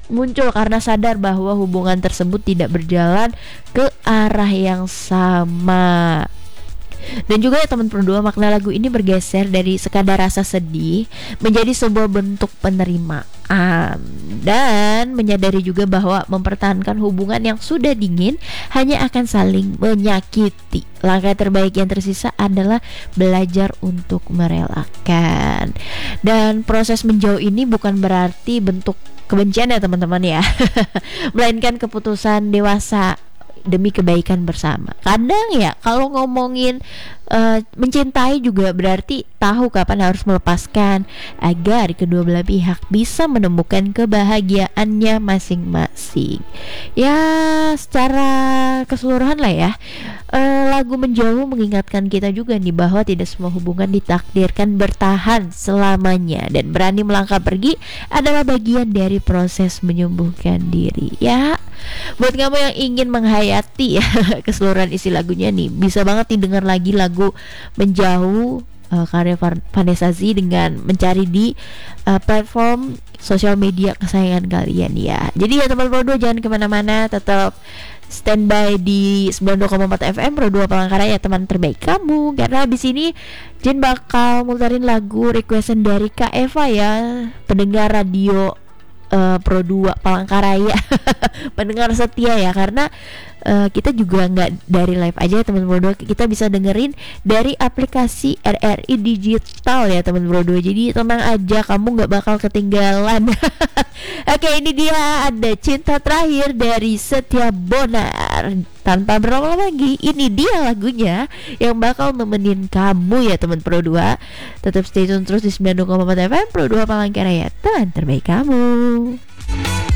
muncul karena sadar bahwa hubungan tersebut tidak berjalan ke arah yang sama. Dan juga ya teman berdua, makna lagu ini bergeser dari sekadar rasa sedih menjadi sebuah bentuk penerimaan dan menyadari juga bahwa mempertahankan hubungan yang sudah dingin hanya akan saling menyakiti. Langkah terbaik yang tersisa adalah belajar untuk merelakan. Dan proses menjauh ini bukan berarti bentuk kebencian ya teman-teman ya melainkan keputusan dewasa demi kebaikan bersama. Kadang ya kalau ngomongin mencintai juga berarti tahu kapan harus melepaskan agar kedua belah pihak bisa menemukan kebahagiaannya masing-masing. Ya secara keseluruhan lah ya, lagu Menjauh mengingatkan kita juga nih bahwa tidak semua hubungan ditakdirkan bertahan selamanya, dan berani melangkah pergi adalah bagian dari proses menyembuhkan diri. Ya buat kamu yang ingin menghayati ya keseluruhan isi lagunya nih, bisa banget nih dengar lagi lagu Menjauh karya Vanessa Z dengan mencari di platform sosial media kesayangan kalian ya. Jadi ya teman Pro 2 jangan kemana-mana, tetap standby di 92,4 FM Pro 2 Palangkaraya ya teman terbaik kamu. Karena abis ini Jin bakal muterin lagu requestan dari Kak Eva ya, pendengar radio Pro 2 Palangkaraya pendengar setia ya, karena kita juga nggak dari live aja ya teman Pro 2, kita bisa dengerin dari aplikasi RRI Digital ya teman Pro 2. Jadi tenang aja, kamu nggak bakal ketinggalan. Oke, ini dia ada Cinta Terakhir dari Setia Bonar. Tanpa berlama-lama lagi, ini dia lagunya yang bakal nemenin kamu ya teman Pro 2. Tetap stay tune terus di 92,4 FM Pro 2 Palangkaraya, teman terbaik kamu.